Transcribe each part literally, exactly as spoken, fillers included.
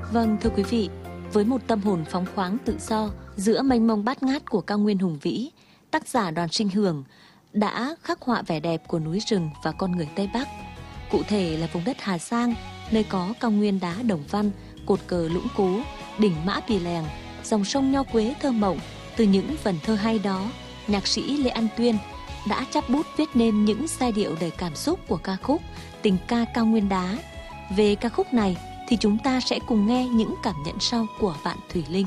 Vâng, thưa quý vị, với một tâm hồn phóng khoáng tự do giữa mênh mông bát ngát của cao nguyên hùng vĩ, tác giả Đoàn Sinh Hưởng đã khắc họa vẻ đẹp của núi rừng và con người Tây Bắc. Cụ thể là vùng đất Hà Giang, nơi có cao nguyên đá Đồng Văn, cột cờ Lũng Cú, đỉnh Mã Pì Lèng, dòng sông Nho Quế thơ mộng. Từ những phần thơ hay đó, nhạc sĩ Lê An Tuyên đã chắp bút viết nên những giai điệu đầy cảm xúc của ca khúc Tình ca cao nguyên đá. Về ca khúc này thì chúng ta sẽ cùng nghe những cảm nhận sau của bạn Thùy Linh.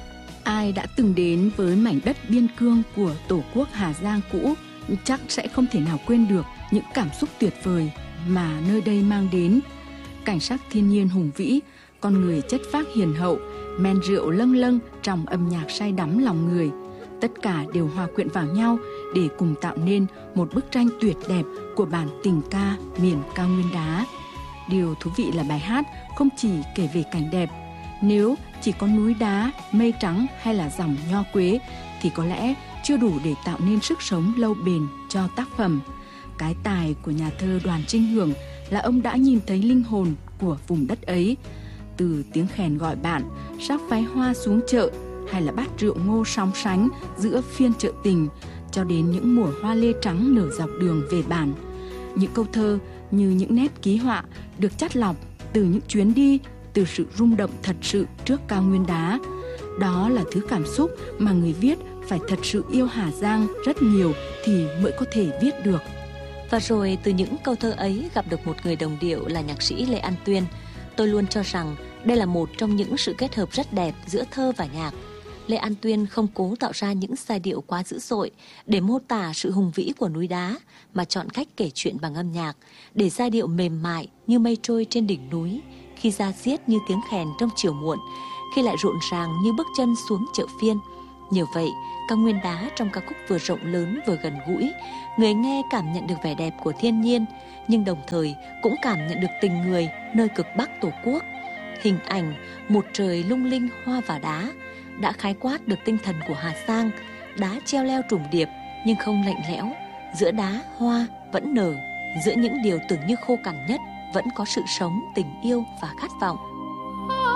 Ai đã từng đến với mảnh đất biên cương của Tổ quốc Hà Giang cũ chắc sẽ không thể nào quên được những cảm xúc tuyệt vời mà nơi đây mang đến. Cảnh sắc thiên nhiên hùng vĩ, con người chất phác hiền hậu, men rượu lâng lâng trong âm nhạc say đắm lòng người. Tất cả đều hòa quyện vào nhau để cùng tạo nên một bức tranh tuyệt đẹp của bản tình ca miền cao nguyên đá. Điều thú vị là bài hát không chỉ kể về cảnh đẹp. Nếu chỉ có núi đá, mây trắng hay là dòng nho quế thì có lẽ chưa đủ để tạo nên sức sống lâu bền cho tác phẩm. Cái tài của nhà thơ Đoàn Sinh Hưởng là ông đã nhìn thấy linh hồn của vùng đất ấy. Từ tiếng khèn gọi bạn, sắc váy hoa xuống chợ, hay là bát rượu ngô sóng sánh giữa phiên chợ tình, cho đến những mùa hoa lê trắng nở dọc đường về bản. Những câu thơ như những nét ký họa được chắt lọc từ những chuyến đi, từ sự rung động thật sự trước cao nguyên đá. Đó là thứ cảm xúc mà người viết phải thật sự yêu Hà Giang rất nhiều thì mới có thể viết được. Và rồi từ những câu thơ ấy gặp được một người đồng điệu là nhạc sĩ Lê An Tuyên. Tôi luôn cho rằng đây là một trong những sự kết hợp rất đẹp giữa thơ và nhạc. Lê An Tuyên không cố tạo ra những giai điệu quá dữ dội để mô tả sự hùng vĩ của núi đá, mà chọn cách kể chuyện bằng âm nhạc, để giai điệu mềm mại như mây trôi trên đỉnh núi, khi da diết như tiếng khèn trong chiều muộn, khi lại rộn ràng như bước chân xuống chợ phiên. Nhờ vậy, cao nguyên đá trong ca khúc vừa rộng lớn vừa gần gũi, người nghe cảm nhận được vẻ đẹp của thiên nhiên, nhưng đồng thời cũng cảm nhận được tình người nơi cực Bắc Tổ quốc. Hình ảnh một trời lung linh hoa và đá đã khái quát được tinh thần của Hà Giang. Đá treo leo trùng điệp nhưng không lạnh lẽo, giữa đá hoa vẫn nở, giữa những điều tưởng như khô cằn nhất vẫn có sự sống, tình yêu và khát vọng.